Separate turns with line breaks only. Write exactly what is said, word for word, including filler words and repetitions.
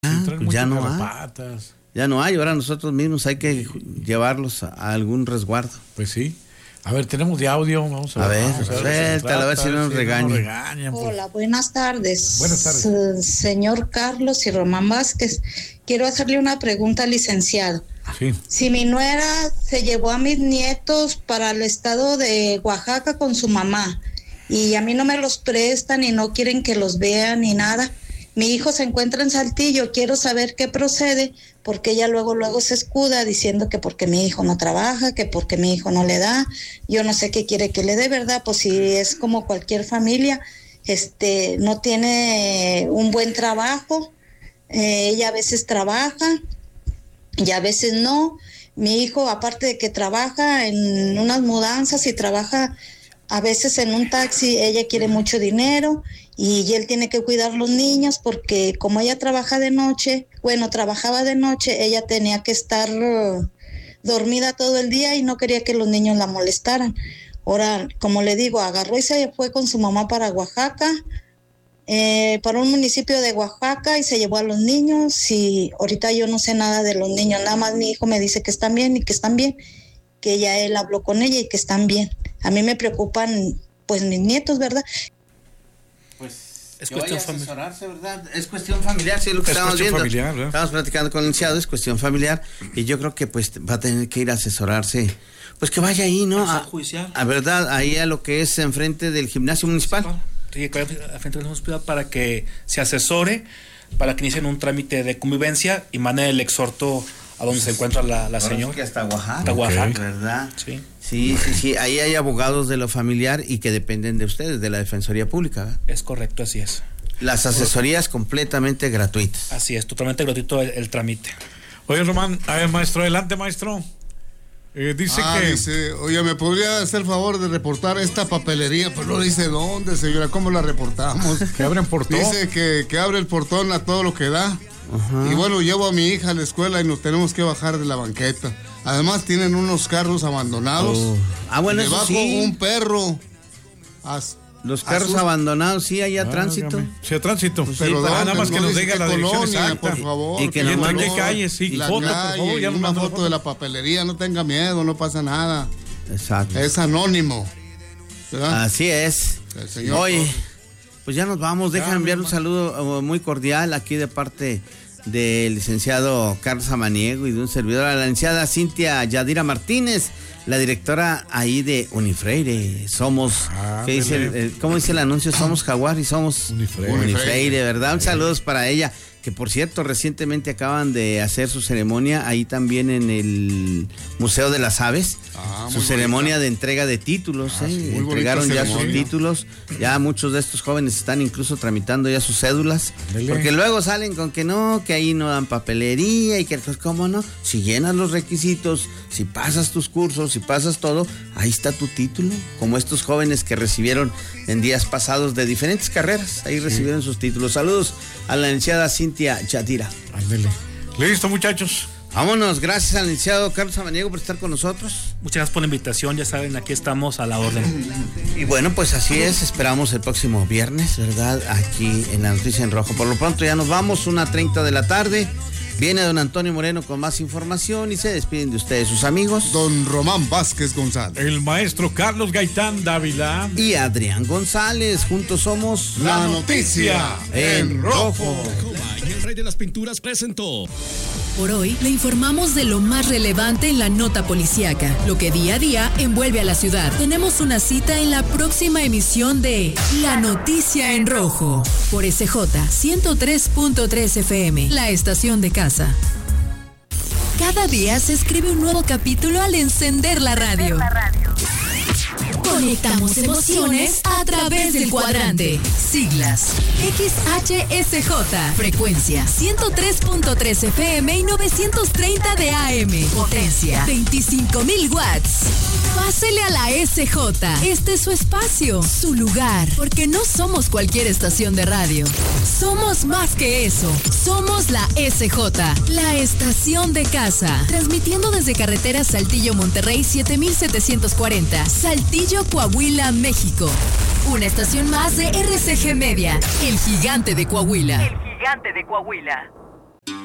Ah,
pues
ya no hay.
patas.
Ya no hay, ahora nosotros mismos hay que llevarlos a, a algún resguardo.
Pues sí. A ver, tenemos de audio, vamos a,
a
ver.
ver, suéltala, a ver si no nos regañan.
regañan pues. Hola, buenas tardes.
Buenas tardes.
Señor Carlos y Román Vázquez, quiero hacerle una pregunta al licenciado.
Sí.
Si mi nuera se llevó a mis nietos para el estado de Oaxaca con su mamá y a mí no me los prestan y no quieren que los vean ni nada, mi hijo se encuentra en Saltillo, quiero saber qué procede, porque ella luego luego se escuda diciendo que porque mi hijo no trabaja, que porque mi hijo no le da, yo no sé qué quiere que le dé, ¿verdad? Pues si es como cualquier familia, este, no tiene un buen trabajo, eh, ella a veces trabaja y a veces no. Mi hijo, aparte de que trabaja en unas mudanzas y trabaja a veces en un taxi, ella quiere mucho dinero y él tiene que cuidar los niños porque como ella trabaja de noche, bueno, trabajaba de noche, ella tenía que estar uh, dormida todo el día y no quería que los niños la molestaran. Ahora, como le digo, agarró y se fue con su mamá para Oaxaca, eh, para un municipio de Oaxaca y se llevó a los niños y ahorita yo no sé nada de los niños, nada más mi hijo me dice que están bien y que están bien, que ya él habló con ella y que están bien. A mí me preocupan pues mis nietos, ¿verdad?
Pues
es
que
cuestión
vaya a asesorarse, ¿verdad? Es cuestión familiar, sí, es lo que
es
estamos viendo.
Familiar, ¿verdad?
Estamos platicando con el licenciado, es cuestión familiar y yo creo que pues va a tener que ir a asesorarse, pues que vaya ahí, ¿no? A,
judicial.
a verdad, ahí a lo que es enfrente del gimnasio municipal.
Sí, frente al gimnasio municipal para que se asesore, para que inicien un trámite de convivencia y mande el exhorto a donde se encuentra la, la señora.
Que hasta Oaxaca.
Hasta Oaxaca.
Okay. ¿Verdad?
Sí.
Sí, sí, sí. Ahí hay abogados de lo familiar y que dependen de ustedes, de la Defensoría Pública, ¿verdad?
Es correcto, así es.
Las asesorías completamente gratuitas.
Así es, totalmente gratuito el, el trámite.
Oye, Román, a ver, maestro, adelante, maestro. Eh, dice
ah,
que...
dice, oye, ¿me podría hacer favor de reportar esta papelería? Pues no dice dónde, señora, ¿cómo la reportamos?
Que abren portón.
Dice que, que abre el portón a todo lo que da.
Ajá.
Y bueno, llevo a mi hija a la escuela y nos tenemos que bajar de la banqueta. Además tienen unos carros abandonados.
Oh. Ah, bueno, eso
debajo
sí.
un perro. As,
Los carros
azul.
abandonados, sí, hay a
Ah,
tránsito.
dígame. Sí, a tránsito.
Pues
Pero
sí,
¿dónde?
nada más que
no
nos
dice
diga
qué
la dirección
colonia,
exacta.
por favor.
Y que
por
nos
¿Entre
mande-
qué calles? Sí,
la
foto, por
calle,
favor, ya
y
nos
una
manda la
foto
foto.
de la papelería, no tenga miedo, no pasa nada.
Exacto.
Es anónimo. ¿Verdad?
Así es.
El señor
Oye,
Torres.
pues ya nos vamos. Deja
Ya,
enviar un
mamá.
saludo uh, muy cordial aquí de parte del licenciado Carlos Samaniego y de un servidor, a la licenciada Cintia Yadira Martínez, la directora ahí de Unifreire. Somos,
Ah,
¿qué dice el, el- ¿cómo dice el anuncio? Somos Jaguar y somos
Unifreire.
Unifreire, ¿verdad? Un saludo para ella, que por cierto recientemente acaban de hacer su ceremonia ahí también en el Museo de las Aves.
Ah,
su
muy
ceremonia
bonita.
de entrega de títulos,
Ah,
¿eh?
sí, muy bonita
Entregaron ya sus
ceremonia.
títulos. Ya muchos de estos jóvenes están incluso tramitando ya sus cédulas.
Dele.
Porque luego salen con que no, que ahí no dan papelería y que pues cómo no. Si llenas los requisitos, si pasas tus cursos, si pasas todo, ahí está tu título. Como estos jóvenes que recibieron en días pasados de diferentes carreras, ahí recibieron sus títulos. Saludos a la licenciada Cintia Yadira.
Ándele. Listo, muchachos.
Vámonos, gracias al licenciado Carlos Samaniego por estar con nosotros.
Muchas gracias por la invitación, ya saben, aquí estamos a la orden.
Y bueno, pues así es, esperamos el próximo viernes, ¿verdad? Aquí en La Noticia en Rojo. Por lo pronto ya nos vamos, una treinta de la tarde. Viene don Antonio Moreno con más información y se despiden de ustedes sus amigos.
Don Román Vázquez González.
El maestro Carlos Gaitán Dávila.
Y Adrián González, juntos somos
La noticia en rojo.
Y el rey de las pinturas presentó.
Por hoy le informamos de lo más relevante en la nota policíaca, lo que día a día envuelve a la ciudad. Tenemos una cita en la próxima emisión de La Noticia en Rojo por S J ciento tres punto tres F M, la estación de casa. Cada día se escribe un nuevo capítulo al encender la radio. Conectamos emociones a través del cuadrante. Siglas X H S J. Frecuencia ciento tres punto tres F M y novecientos treinta de A M. Potencia veinticinco mil watts. Pásele a la S J. Este es su espacio, su lugar. Porque no somos cualquier estación de radio. Somos más que eso. Somos la S J, la estación de casa. Transmitiendo desde carretera Saltillo Monterrey siete mil setecientos cuarenta. Saltillo, Coahuila, México. Una estación más de R C G Media, el gigante de Coahuila.
El gigante de Coahuila.